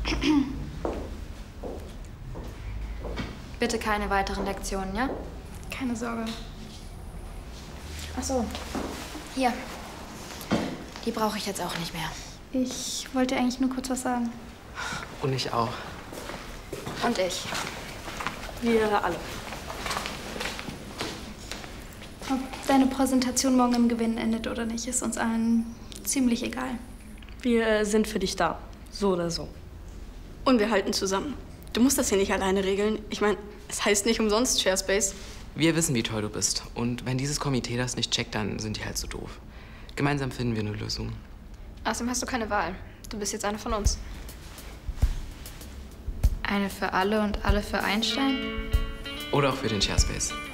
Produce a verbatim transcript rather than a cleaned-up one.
Bitte keine weiteren Lektionen, ja? Keine Sorge. Ach so. Hier. Die brauche ich jetzt auch nicht mehr. Ich wollte eigentlich nur kurz was sagen. Und ich auch. Und ich. Wir alle. Ob deine Präsentation morgen im Gewinn endet oder nicht, ist uns allen ziemlich egal. Wir äh, sind für dich da. So oder so. Und wir halten zusammen. Du musst das hier nicht alleine regeln. Ich meine, es heißt nicht umsonst Sharespace. Wir wissen, wie toll du bist. Und wenn dieses Komitee das nicht checkt, dann sind die halt so doof. Gemeinsam finden wir eine Lösung. Außerdem hast du keine Wahl. Du bist jetzt eine von uns. Eine für alle und alle für Einstein? Oder auch für den Sharespace.